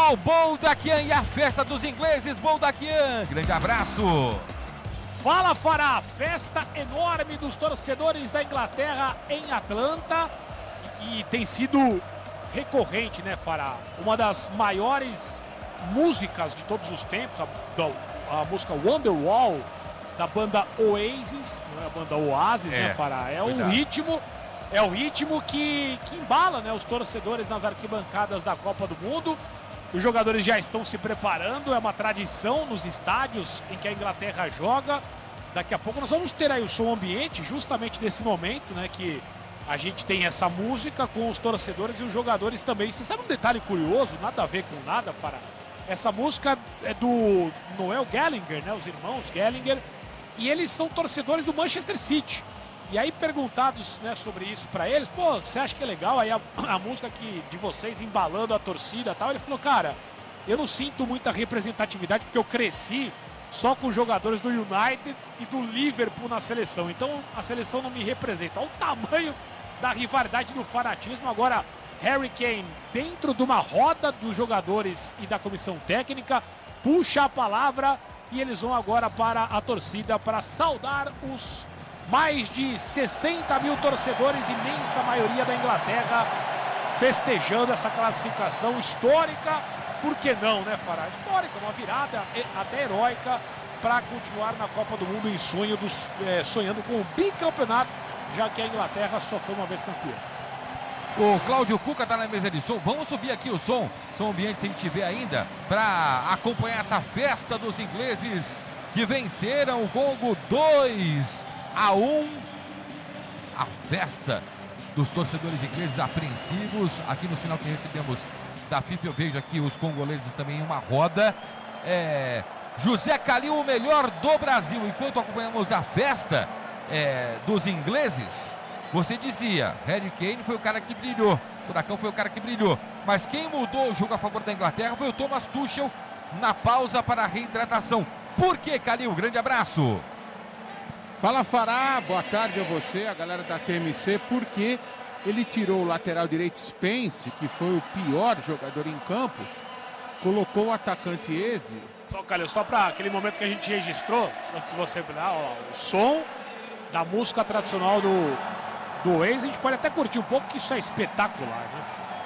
ao Boldacchian e a festa dos ingleses. Boldacchian, grande abraço. Fala, Fará, festa enorme dos torcedores da Inglaterra em Atlanta e tem sido recorrente, né, Fará? Uma das maiores músicas de todos os tempos, a música Wonderwall da banda Oasis, não é a banda Oasis, né, Fará? É o ritmo que embala, né, os torcedores nas arquibancadas da Copa do Mundo. Os jogadores já estão se preparando, é uma tradição nos estádios em que a Inglaterra joga. Daqui a pouco nós vamos ter aí o som ambiente, justamente nesse momento, né, que a gente tem essa música com os torcedores e os jogadores também. Você sabe um detalhe curioso, nada a ver com nada, Fará? Essa música é do Noel Gallagher, né, os irmãos Gallagher, e eles são torcedores do Manchester City. E aí, perguntados, né, sobre isso pra eles, pô, você acha que é legal aí a música aqui de vocês embalando a torcida e tal? Ele falou, cara, eu não sinto muita representatividade porque eu cresci só com jogadores do United e do Liverpool na seleção. Então a seleção não me representa. Olha o tamanho da rivalidade do fanatismo. Agora, Harry Kane, dentro de uma roda dos jogadores e da comissão técnica, puxa a palavra e eles vão agora para a torcida para saudar os mais de 60 mil torcedores, imensa maioria da Inglaterra, festejando essa classificação histórica. Por que não, né, Fará? Histórica, uma virada até heróica para continuar na Copa do Mundo em sonhando com o bicampeonato, já que a Inglaterra só foi uma vez campeã. O Cláudio Cuca está na mesa de som. Vamos subir aqui o som ambiente, se a gente tiver ainda, para acompanhar essa festa dos ingleses que venceram o Congo 2-1. A festa dos torcedores ingleses apreensivos. Aqui no sinal que recebemos da FIFA, eu vejo aqui os congoleses também em uma roda. José Calil, o melhor do Brasil. Enquanto acompanhamos a festa dos ingleses, você dizia, Harry Kane foi o cara que brilhou, Furacão foi o cara que brilhou, mas quem mudou o jogo a favor da Inglaterra foi o Thomas Tuchel na pausa para a reidratação. Por que, Calil? Grande abraço. Fala, Fará, boa tarde a você, a galera da TMC. Porque ele tirou o lateral direito Spence, que foi o pior jogador em campo, colocou o atacante Eze. Só, Calil, só para aquele momento que a gente registrou, antes de você olhar, o som da música tradicional do Oasis, a gente pode até curtir um pouco, que isso é espetacular, né?